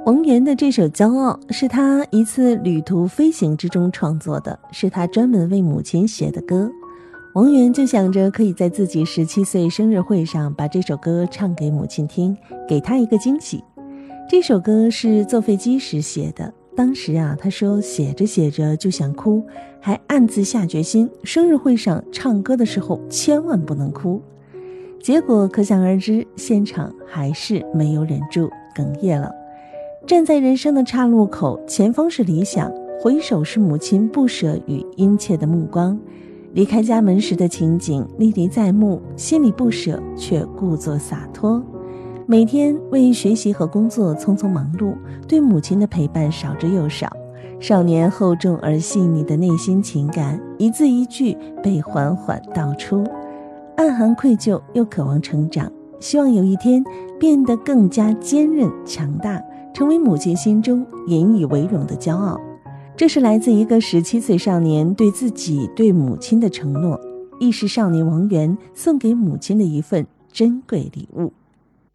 王源的这首《骄傲》是他一次旅途飞行之中创作的，是他专门为母亲写的歌。王源就想着可以在自己17岁生日会上把这首歌唱给母亲听，给她一个惊喜。这首歌是坐飞机时写的，当时他说写着写着就想哭，还暗自下决心，生日会上唱歌的时候千万不能哭。结果可想而知，现场还是没有忍住，哽咽了。站在人生的岔路口，前方是理想，回首是母亲不舍与殷切的目光。离开家门时的情景历历在目，心里不舍却故作洒脱。每天为学习和工作匆匆忙碌，对母亲的陪伴少之又少。少年厚重而细腻的内心情感，一字一句被缓缓道出，暗含愧疚又渴望成长，希望有一天变得更加坚韧强大，成为母亲心中引以为荣的骄傲。这是来自一个17岁少年对自己对母亲的承诺，亦是少年王源送给母亲的一份珍贵礼物。